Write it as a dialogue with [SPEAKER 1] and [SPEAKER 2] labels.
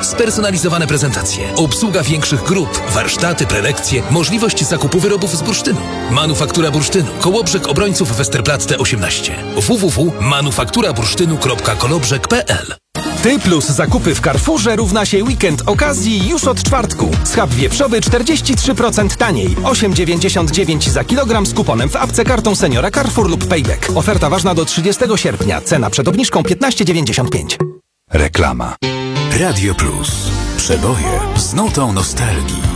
[SPEAKER 1] Spersonalizowane prezentacje, obsługa większych grup, warsztaty, prelekcje, możliwość zakupu wyrobów z bursztynu. Manufaktura Bursztynu. Kołobrzeg Obrońców Westerplatte 18. www.manufakturabursztynu.kolobrzeg.pl.
[SPEAKER 2] Ty plus zakupy w Carrefourze równa się weekend okazji już od czwartku. Schab wieprzowy 43% taniej. 8,99 za kilogram z kuponem w apce kartą seniora Carrefour lub Payback. Oferta ważna do 30 sierpnia. Cena przed obniżką 15,95.
[SPEAKER 3] Reklama. Radio Plus. Przeboje z nutą nostalgii.